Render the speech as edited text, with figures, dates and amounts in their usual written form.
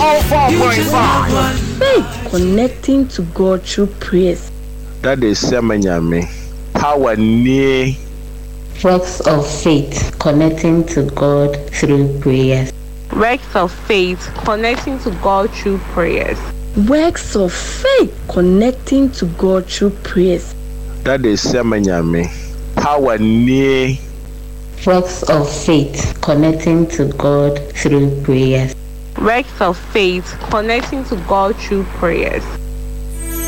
104.5. Faith connecting to God through prayers. That is Semanyame. Power near. Works of faith connecting to God through prayers. Works of faith connecting to God through prayers. Works of faith connecting to God through prayers. That is Semanyame. Power near. Works of faith connecting to God through prayers. Works of faith connecting to God through prayers.